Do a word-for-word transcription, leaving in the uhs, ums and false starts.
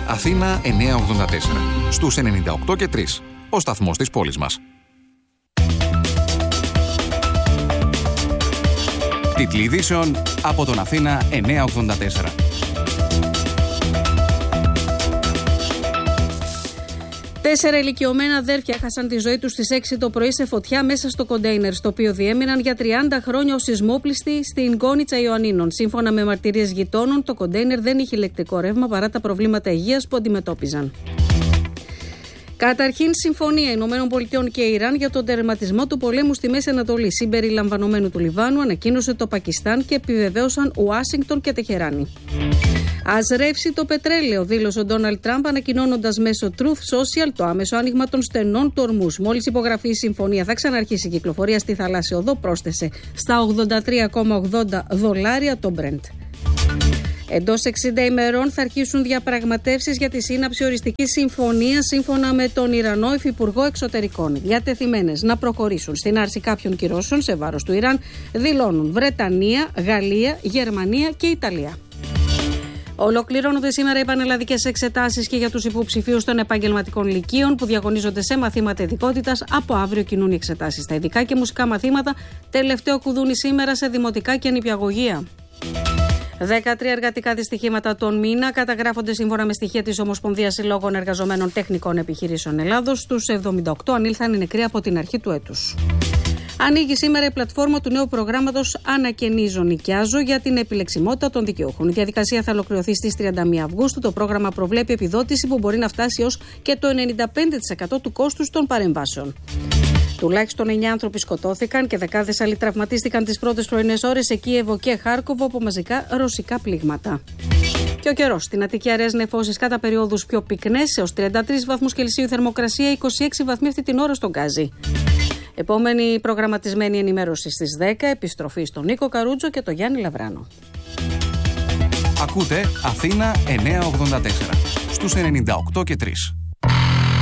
Αθήνα εννιακόσια ογδόντα τέσσερα. Στους ενενήντα οκτώ και τρία. Ο σταθμός της πόλης μας. Τίτλοι ειδήσεων από τον Αθήνα εννιακόσια ογδόντα τέσσερα. Τέσσερα ηλικιωμένα αδέρφια έχασαν τη ζωή τους στις έξι το πρωί σε φωτιά μέσα στο κοντέινερ, στο οποίο διέμειναν για τριάντα χρόνια ως σεισμόπληστοι στην Κόνιτσα Ιωαννίνων. Σύμφωνα με μαρτυρίες γειτόνων, το κοντέινερ δεν είχε ηλεκτρικό ρεύμα παρά τα προβλήματα υγείας που αντιμετώπιζαν. Καταρχήν, συμφωνία Ηνωμένων Πολιτειών και Ιράν για τον τερματισμό του πολέμου στη Μέση Ανατολή, συμπεριλαμβανομένου του Λιβάνου, ανακοίνωσε το Πακιστάν και επιβεβαίωσαν Ουάσιγκτον και Τεχεράνη. Ας ρεύσει το πετρέλαιο, δήλωσε ο Ντόναλντ Τραμπ, ανακοινώνοντας μέσω Truth Social το άμεσο άνοιγμα των στενών του Ορμούς. Μόλις υπογραφεί η συμφωνία, θα ξαναρχίσει η κυκλοφορία στη θαλάσσια οδό, πρόσθεσε στα ογδόντα τρία κόμμα ογδόντα δολάρια το Brent. Εντός εξήντα ημερών θα αρχίσουν διαπραγματεύσεις για τη σύναψη οριστικής συμφωνίας, σύμφωνα με τον Ιρανό Υφυπουργό Εξωτερικών. Διατεθειμένες να προχωρήσουν στην άρση κάποιων κυρώσεων σε βάρος του Ιράν, δηλώνουν Βρετανία, Γαλλία, Γερμανία και Ιταλία. Ολοκληρώνονται σήμερα οι πανελλαδικές εξετάσεις και για τους υποψηφίους των επαγγελματικών λυκείων που διαγωνίζονται σε μαθήματα ειδικότητας. Από αύριο κινούν οι εξετάσεις στα ειδικά και μουσικά μαθήματα. Τελευταίο κουδούνι σήμερα σε δημοτικά και νηπιαγωγεία. δεκατρία εργατικά δυστυχήματα τον μήνα καταγράφονται σύμφωνα με στοιχεία της Ομοσπονδίας Συλλόγων Εργαζομένων Τεχνικών Επιχειρήσεων Ελλάδος. Στους εβδομήντα οκτώ ανήλθαν οι νεκροί από την αρχή του έτους. Ανοίγει σήμερα η πλατφόρμα του νέου προγράμματος Ανακαινίζω Νοικιάζω για την επιλεξιμότητα των δικαιούχων. Η διαδικασία θα ολοκληρωθεί στις τριάντα μία Αυγούστου. Το πρόγραμμα προβλέπει επιδότηση που μπορεί να φτάσει ως και το ενενήντα πέντε τοις εκατό του κόστους των παρεμβάσεων. Τουλάχιστον εννιά άνθρωποι σκοτώθηκαν και δεκάδες άλλοι τραυματίστηκαν τις πρώτες πρωινές ώρες σε Κίεβο και Χάρκοβο από μαζικά ρωσικά πλήγματα. Και ο καιρός. Στην Αττική αραιές νεφώσεις κατά περιόδους πιο πυκνές, έως τριάντα τρεις βαθμούς Κελσίου θερμοκρασία, είκοσι έξι βαθμοί αυτή την ώρα στον Γκάζι. Επόμενη προγραμματισμένη ενημέρωση στις δέκα, επιστροφή στον Νίκο Καρούτζο και τον Γιάννη Λαβράνο. Ακούτε Αθήνα εννιακόσια ογδόντα τέσσερα στους ενενήντα οκτώ και τρία.